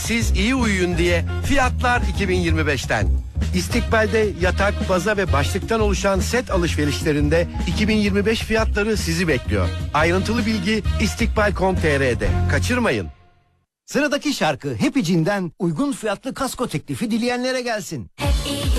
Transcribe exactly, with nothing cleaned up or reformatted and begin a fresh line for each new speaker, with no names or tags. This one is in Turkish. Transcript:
siz iyi uyuyun diye fiyatlar iki bin yirmi beşten. İstikbal'de yatak, baza ve başlıktan oluşan set alışverişlerinde iki bin yirmi beş fiyatları sizi bekliyor. Ayrıntılı bilgi istikbal nokta com nokta tr'de. Kaçırmayın.
Sıradaki şarkı Happy Jean'den uygun fiyatlı kasko teklifi dileyenlere gelsin.